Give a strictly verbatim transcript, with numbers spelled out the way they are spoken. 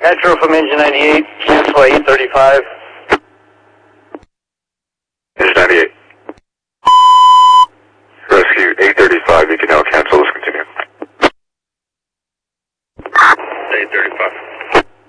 Metro from engine ninety-eight, cancel eight thirty-five. Engine ninety-eight. Rescue eight thirty-five, you can now cancel, let's continue. eight thirty-five.